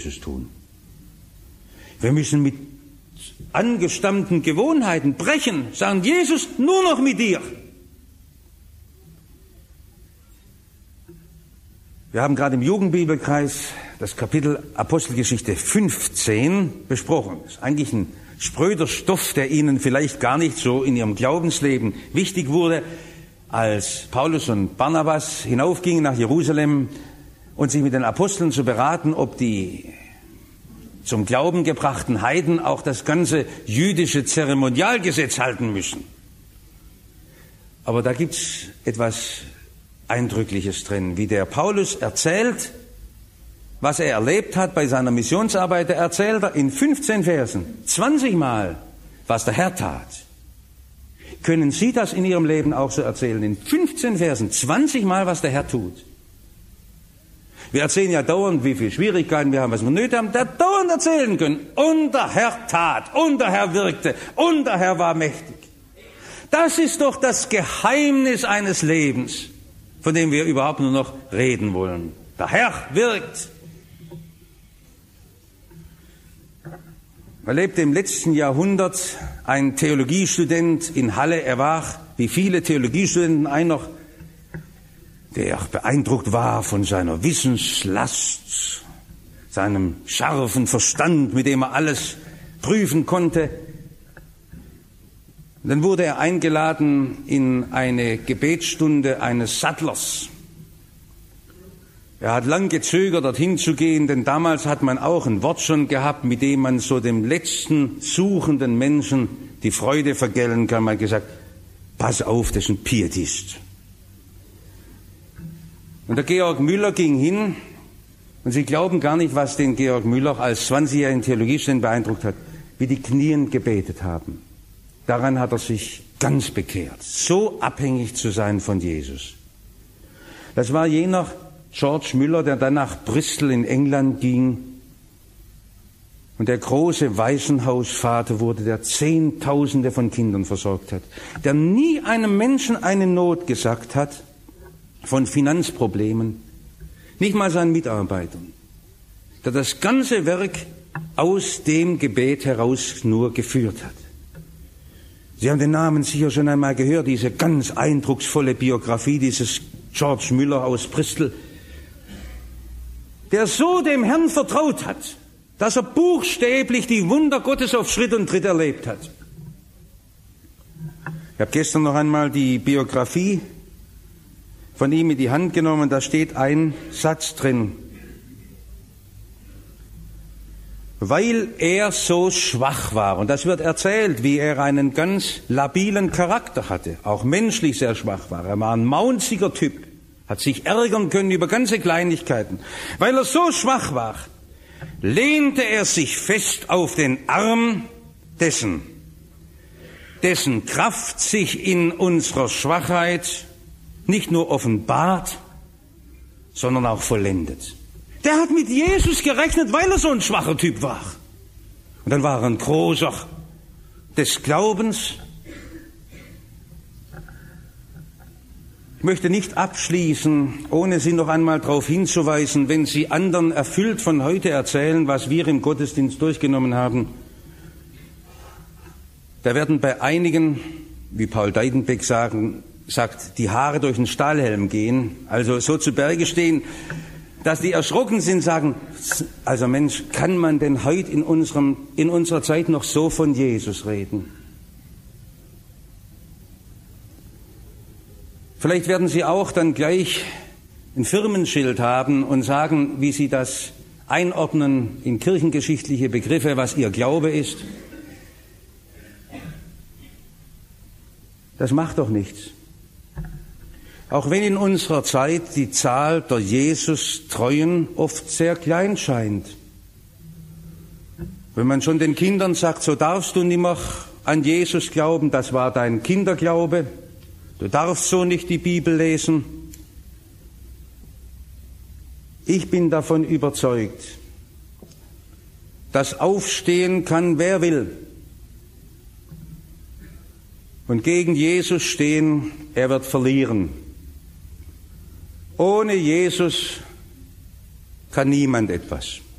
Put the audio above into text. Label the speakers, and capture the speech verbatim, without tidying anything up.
Speaker 1: tun. Wir müssen mit angestammten Gewohnheiten brechen, sagen, Jesus, nur noch mit dir. Wir haben gerade im Jugendbibelkreis das Kapitel Apostelgeschichte fünfzehn besprochen. Das ist eigentlich ein spröder Stoff, der Ihnen vielleicht gar nicht so in Ihrem Glaubensleben wichtig wurde, als Paulus und Barnabas hinaufgingen nach Jerusalem und sich mit den Aposteln zu beraten, ob die zum Glauben gebrachten Heiden auch das ganze jüdische Zeremonialgesetz halten müssen. Aber da gibt's etwas Eindrückliches drin, wie der Paulus erzählt, was er erlebt hat bei seiner Missionsarbeit. Er erzählt er in fünfzehn Versen, zwanzig Mal, was der Herr tat. Können Sie das in Ihrem Leben auch so erzählen? In fünfzehn Versen, zwanzig Mal, was der Herr tut. Wir erzählen ja dauernd, wie viele Schwierigkeiten wir haben, was wir nötig haben, der dauernd erzählen können. Und der Herr tat, und der Herr wirkte, und der Herr war mächtig. Das ist doch das Geheimnis eines Lebens, von dem wir überhaupt nur noch reden wollen. Der Herr wirkt. Er lebte im letzten Jahrhundert ein Theologiestudent in Halle. Er war, wie viele Theologiestudenten, einer, der beeindruckt war von seiner Wissenslast, seinem scharfen Verstand, mit dem er alles prüfen konnte. Und dann wurde er eingeladen in eine Gebetsstunde eines Sattlers. Er hat lang gezögert, dorthin zu gehen, denn damals hat man auch ein Wort schon gehabt, mit dem man so dem letzten suchenden Menschen die Freude vergällen kann. Man hat gesagt, pass auf, das ist ein Pietist. Und der Georg Müller ging hin, und Sie glauben gar nicht, was den Georg Müller als zwanzigjährigen Theologiestudent beeindruckt hat, wie die Knien gebetet haben. Daran hat er sich ganz bekehrt, so abhängig zu sein von Jesus. Das war jener George Müller, der dann nach Bristol in England ging und der große Waisenhausvater wurde, der Zehntausende von Kindern versorgt hat, der nie einem Menschen eine Not gesagt hat von Finanzproblemen, nicht mal seinen Mitarbeitern, der das ganze Werk aus dem Gebet heraus nur geführt hat. Sie haben den Namen sicher schon einmal gehört, diese ganz eindrucksvolle Biografie dieses George Müller aus Bristol, der so dem Herrn vertraut hat, dass er buchstäblich die Wunder Gottes auf Schritt und Tritt erlebt hat. Ich habe gestern noch einmal die Biografie von ihm in die Hand genommen, da steht ein Satz drin. Weil er so schwach war, und das wird erzählt, wie er einen ganz labilen Charakter hatte, auch menschlich sehr schwach war. Er war ein maunziger Typ, hat sich ärgern können über ganze Kleinigkeiten. Weil er so schwach war, lehnte er sich fest auf den Arm dessen, dessen Kraft sich in unserer Schwachheit nicht nur offenbart, sondern auch vollendet. Der hat mit Jesus gerechnet, weil er so ein schwacher Typ war. Und dann war er ein großer des Glaubens. Ich möchte nicht abschließen, ohne Sie noch einmal darauf hinzuweisen, wenn Sie anderen erfüllt von heute erzählen, was wir im Gottesdienst durchgenommen haben. Da werden bei einigen, wie Paul Deidenbeck sagen, sagt, die Haare durch den Stahlhelm gehen, also so zu Berge stehen, dass die erschrocken sind, sagen, also Mensch, kann man denn heute in unserem, in unserer Zeit noch so von Jesus reden? Vielleicht werden Sie auch dann gleich ein Firmenschild haben und sagen, wie Sie das einordnen in kirchengeschichtliche Begriffe, was Ihr Glaube ist. Das macht doch nichts. Auch wenn in unserer Zeit die Zahl der Jesus-Treuen oft sehr klein scheint. Wenn man schon den Kindern sagt, so darfst du nimmer an Jesus glauben, das war dein Kinderglaube, du darfst so nicht die Bibel lesen. Ich bin davon überzeugt, dass aufstehen kann, wer will. Und gegen Jesus stehen, er wird verlieren. Ohne Jesus kann niemand etwas.